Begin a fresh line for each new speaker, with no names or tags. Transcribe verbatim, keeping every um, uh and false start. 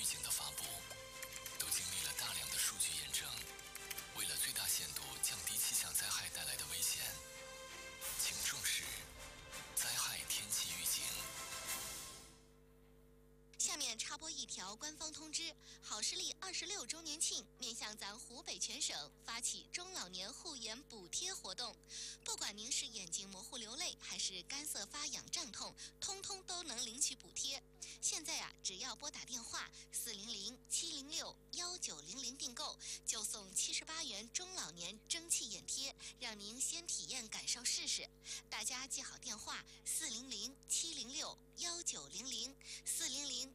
警的发布，都经历了大量的数据验证。为了最大限度降低气象灾害带来的危险，请重视灾害天气预警。
下面插播一条官方通知：好视力二十六周年庆面向咱湖北全省发起中老年护眼补贴活动，不管您是眼睛模糊流泪，还是干涩发痒胀痛，通通都能领取补贴。现在啊，只要拨打电话四零零七零六幺九零零订购，就送七十八元中老年蒸汽眼贴，让您先体验感受试试。大家记好电话四零零七零六幺九零零四零零。